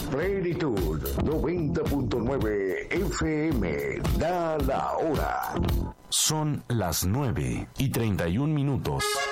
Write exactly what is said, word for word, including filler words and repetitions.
Plenitud noventa punto nueve F M. Da la hora. Son las nueve y treinta y un minutos.